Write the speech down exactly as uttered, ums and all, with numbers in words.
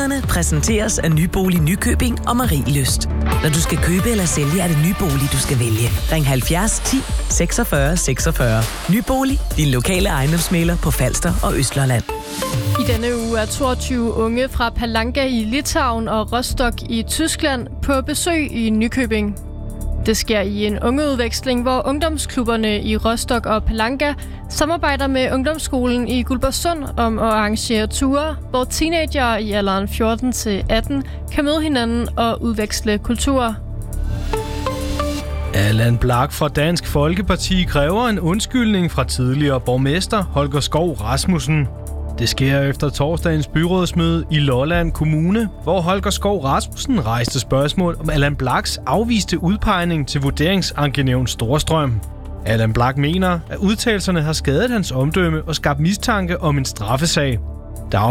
Nyhederne præsenteres af Nybolig Nykøbing og Marielyst. Når du skal købe eller sælge, er det Nybolig, du skal vælge. Ring halvfjerds ti seksogfyrre seksogfyrre. Nybolig, din lokale ejendomsmægler på Falster og Østlandet. I denne uge er toogtyve unge fra Palanga i Litauen og Rostock i Tyskland på besøg i Nykøbing. Det sker i en ungeudveksling, hvor ungdomsklubberne i Rostock og Palanga samarbejder med ungdomsskolen i Guldborgsund om at arrangere ture, hvor teenagere i alderen fjorten til atten kan møde hinanden og udveksle kulturer. Allan Blak fra Dansk Folkeparti kræver en undskyldning fra tidligere borgmester Holger Skov Rasmussen. Det sker efter torsdagens byrådsmøde i Lolland Kommune, hvor Holger Skov Rasmussen rejste spørgsmål om Allan Blaks afviste udpegning til vurderingsankenævn Storstrøm. Allan Blak mener, at udtalelserne har skadet hans omdømme og skabt mistanke om en straffesag. Der